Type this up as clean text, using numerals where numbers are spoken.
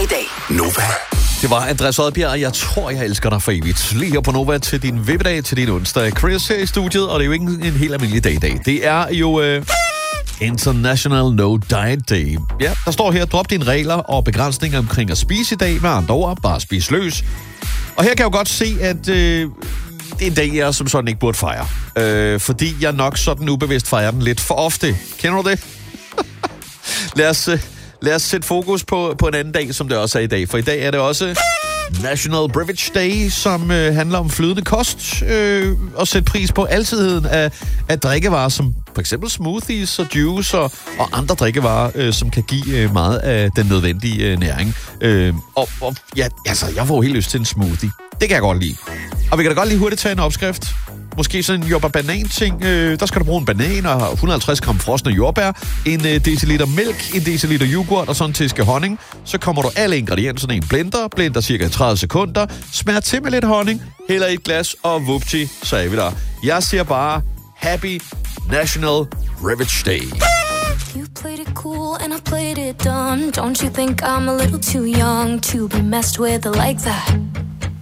i dag. Nova. Det var Andreas Oddbjerg, og jeg tror, jeg elsker dig for evigt. Lige her på Nova til din vippedag, til din onsdag. Chris her i studiet, og det er jo ikke en helt almindelig dag i dag. Det er jo International No Diet Day. Ja, der står her, drop dine regler og begrænsninger omkring at spise i dag. Med andre ord, bare spis løs. Og her kan jeg jo godt se, at det er en dag, jeg som sådan ikke burde fejre. Fordi jeg nok sådan ubevidst fejrer den lidt for ofte. Kender du det? Lad os sætte fokus på en anden dag, som det også er i dag. For i dag er det også National Beverage Day, som handler om flydende kost. Og sætte pris på altidigheden af drikkevarer, som for eksempel smoothies og juice og andre drikkevarer, som kan give meget af den nødvendige næring. Jeg får helt lyst til en smoothie. Det kan jeg godt lide. Og vi kan da godt lige hurtigt tage en opskrift. Måske sådan en jordbær-banan-ting. Der skal du bruge en banan og 150 gram frosne jordbær, en deciliter mælk, en deciliter yoghurt og sådan en tiske honning. Så kommer du alle ingredienserne i en blender cirka 30 sekunder, smager til med lidt honning, hælder i et glas, og vupti, så er vi der. Jeg siger bare, Happy National Beverage Day. You played it cool and I played it dumb. Don't you think I'm a little too young to be messed with like that?